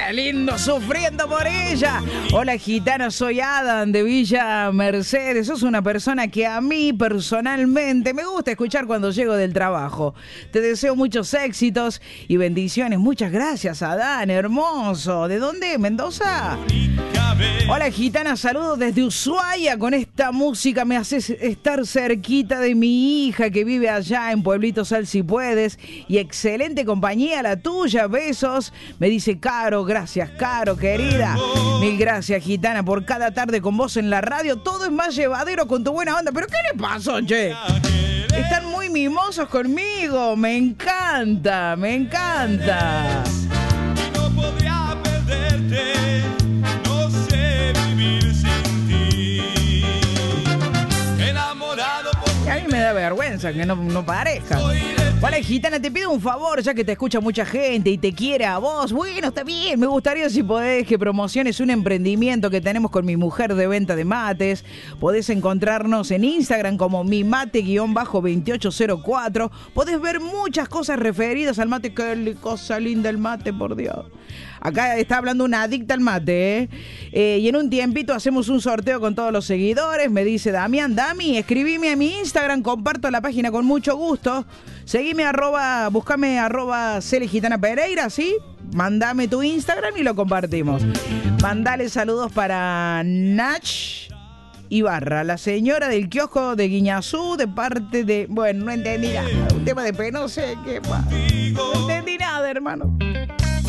¡Qué lindo! Sufriendo por ella. Hola, gitana, soy Adam de Villa Mercedes. Sos una persona que a mí personalmente me gusta escuchar cuando llego del trabajo. Te deseo muchos éxitos y bendiciones. Muchas gracias, Adán, hermoso. ¿De dónde? ¿Mendoza? Hola, gitana, saludos desde Ushuaia. Con esta música me haces estar cerquita de mi hija que vive allá en Pueblito Sal si puedes. Y excelente compañía la tuya. Besos. Me dice Caro. Gracias, Caro, querida. Mil gracias, gitana, por cada tarde con vos en la radio. Todo es más llevadero con tu buena onda. ¿Pero qué le pasó, che? Están muy mimosos conmigo. Me encanta, me encanta. No podría perderte. No sé vivir sin ti. Enamorado por ti. Y a mí me da vergüenza que no parezca. Vale, gitana, te pido un favor, ya que te escucha mucha gente y te quiere a vos. Bueno, está bien, me gustaría si podés que promociones un emprendimiento que tenemos con mi mujer de venta de mates. Podés encontrarnos en Instagram como mimate_2804. Podés ver muchas cosas referidas al mate. Qué cosa linda el mate, por Dios. Acá está hablando una adicta al mate, y en un tiempito hacemos un sorteo con todos los seguidores. Me dice Damián, Dami, escribime a mi Instagram, comparto la página con mucho gusto. Seguime buscame @Celegitana Pereira, ¿sí? Mandame tu Instagram y lo compartimos. Mandale saludos para Nach Ibarra, la señora del kiosco de Guiñazú, de parte de... Bueno, no entendí nada. Un tema de P, no sé qué más. No entendí nada, hermano.